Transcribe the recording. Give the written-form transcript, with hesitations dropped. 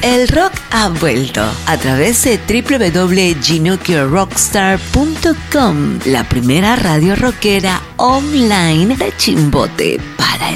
El rock ha vuelto a través de www.ginokirrockstar.com, la primera radio rockera online de Chimbote para